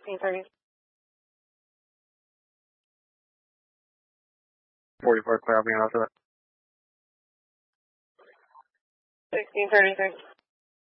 1630. 44 clear, I'll be on after that. 1633.